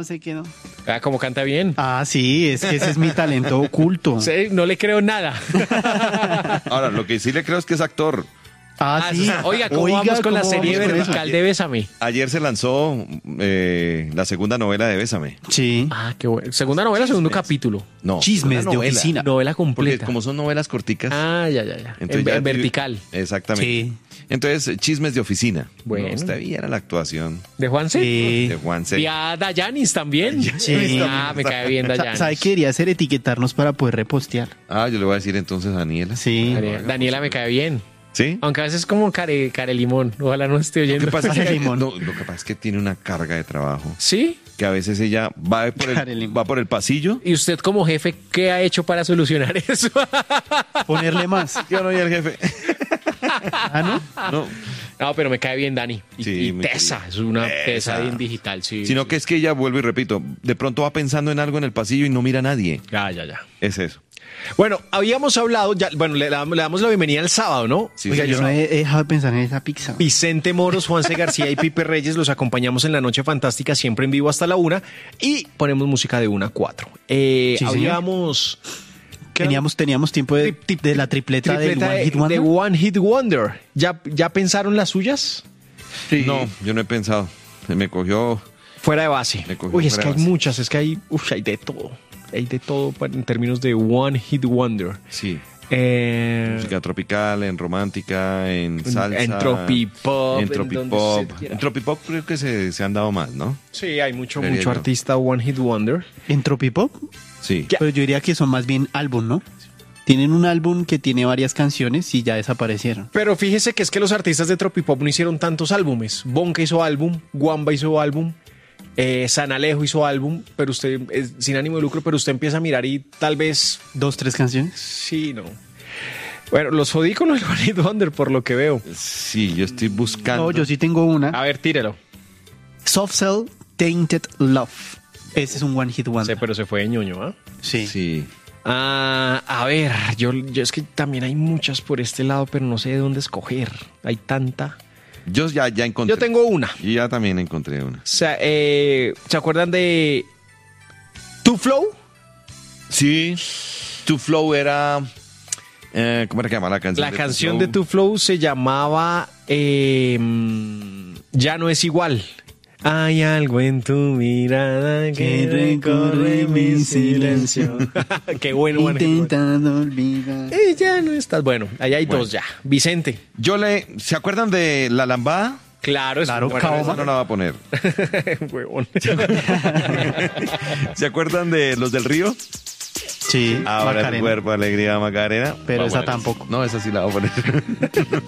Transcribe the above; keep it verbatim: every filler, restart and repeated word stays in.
sé qué no. Ah, como canta bien. Ah, sí, es que ese es mi talento oculto. Sí, no le creo nada. Ahora, lo que sí le creo es que es actor. Ah, sí. Oiga, ¿cómo vamos con la ¿cómo serie vamos con vertical de Bésame? Ayer se lanzó eh, la segunda novela de Bésame. eso? Sí. Ah, qué bueno. Segunda novela, segundo capítulo. No, Chismes una de novela. oficina. Novela Porque completa. como son novelas corticas. Ah, ya, ya, ya. entonces En, ya- en vertical. Exactamente. Sí. Entonces, eh, chismes de oficina. Bueno. No, está bien la actuación ¿De Juanse? Sí. de Juanse. Y a Dayanis también. Sí. Ah, me cae bien Sa- Dayanis. ¿Sabe qué quería hacer? Etiquetarnos para poder repostear. Ah, yo le voy a decir entonces a Daniela. Sí. Daniela, Daniela me cae bien. ¿Sí? Aunque a veces es como care, care limón. Ojalá no esté Lo oyendo. que, pasa es que, Limón. no, lo que pasa es que tiene una carga de trabajo. ¿Sí? Que a veces ella va por Care el, limón. va por el pasillo. ¿Y usted como jefe qué ha hecho para solucionar eso? Ponerle más. Yo no, y el jefe. Ah, ¿no? No. No, pero me cae bien Dani. Y, Sí, y muy tesa, querido. es una Tesa. tesa bien digital, sí. Sino sí. que es que ella, vuelvo y repito, de pronto va pensando en algo en el pasillo y no mira a nadie. Ya, ya, ya. Es eso. Bueno, habíamos hablado, ya, bueno, le, damos- le damos la bienvenida el sábado, ¿no? Sí, Oiga, señor. yo no he, he dejado de pensar en esa pizza. Vicente Moros, Juanse García y Pipe Reyes los acompañamos en la Noche Fantástica, siempre en vivo hasta la una, y ponemos música de una a cuatro. Eh, Sí, señor. habíamos... ¿qué era? Teníamos, teníamos tiempo de, Tip- tip- de la tripleta, tripleta del One Hit de, Wonder. de One Hit Wonder. ¿Ya, ¿Ya pensaron las suyas? No, yo no he pensado. Me cogió. Fuera de base. Me cogió Uy, es fuera que de hay base. muchas, es que hay, uf, hay de todo. Hay de todo pa- en términos de One Hit Wonder. Sí. Eh, Música tropical, en romántica, en En- salsa. en tropipop, En en donde tropipop. se quiera. En tropipop creo que se, se han dado más, ¿no? sí, hay mucho, Creería mucho yo. artista One Hit Wonder. En Tropipop, Sí. Ya. pero yo diría que son más bien álbum, ¿no? Tienen un álbum que tiene varias canciones y ya desaparecieron. Pero fíjese que es que los artistas de tropipop no hicieron tantos álbumes. Bonka hizo álbum, Guamba hizo álbum, eh, San Alejo hizo álbum, pero usted, es sin ánimo de lucro, pero usted empieza a mirar y tal vez, Dos, tres canciones. sí, no. Bueno, los jodí con el One Hit Wonder por lo que veo. Sí, yo estoy buscando. No, yo sí tengo una. A ver, tírelo. Soft Cell Tainted Love. Ese es un One Hit Sí, Wonder. pero se fue de ñoño, ¿ah? Sí. Sí. Ah, a ver, yo, yo es que también hay muchas por este lado, pero no sé de dónde escoger. Hay tanta. Yo ya, ya encontré. Yo tengo una. Y ya también encontré una. O sea, eh, ¿se acuerdan de Two Flow? Sí. Tu Flow era. Eh, ¿Cómo era que llamaba la canción? La de canción Two de Flow? Two Flow se llamaba eh, mm, Ya no es igual. Hay algo en tu mirada que recorre mi silencio. Qué bueno, bueno. Intentando olvidar. Y ya no estás. Bueno, ahí hay Bueno. dos ya. Vicente. Yo le. ¿Se acuerdan de La Lambada? Claro, es Claro, bueno, Caoma. Esa no la va a poner. huevón. ¿Se acuerdan de Los del Río? Sí, Ahora el Macarena. cuerpo, alegría, Macarena. Pero Va a esa poner tampoco. No, esa sí la voy a poner.